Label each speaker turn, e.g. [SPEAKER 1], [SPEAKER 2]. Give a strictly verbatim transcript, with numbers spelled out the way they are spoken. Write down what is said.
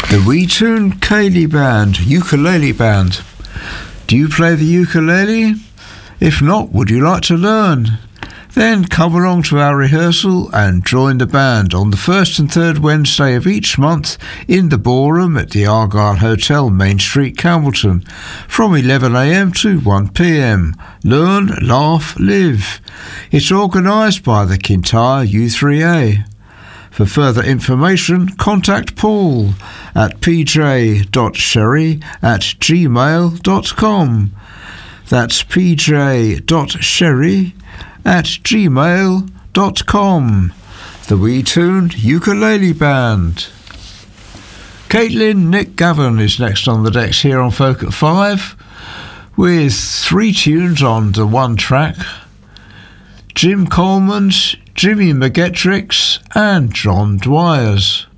[SPEAKER 1] The Weetune Ceilidh Band, ukulele band. Do you play the ukulele? If not, would you like to learn? Then come along to our rehearsal and join the band on the first and third Wednesday of each month in the ballroom at the Argyle Hotel, Main Street, Campbellton, from eleven a m to one p m. Learn, laugh, live. It's organised by the Kintyre U three A. For further information, contact Paul at p j dot sherry at gmail dot com. That's p j dot sherry at gmail dot com. The Weetune Ukulele Band. Caitlin Nick Gavin is next on the decks here on Folk at Five, with three tunes on the one track: Jim Coleman's, Jimmy McGettrick's and John Dwyer's.